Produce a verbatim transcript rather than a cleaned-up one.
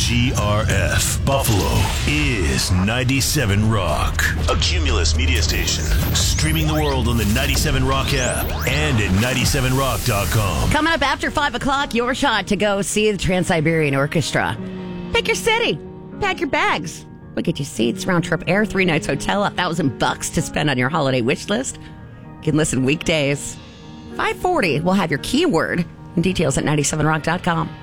G R F. Buffalo is ninety-seven Rock. A Cumulus media station. Streaming the world on the ninety-seven Rock app and at ninety-seven rock dot com. Coming up after five o'clock, your shot to go see the Trans-Siberian Orchestra. Pick your city. Pack your bags. We'll get you seats, round-trip air, three nights hotel, a thousand bucks to spend on your holiday wish list. You can listen weekdays. five forty, we'll have your keyword and details at ninety-seven rock dot com.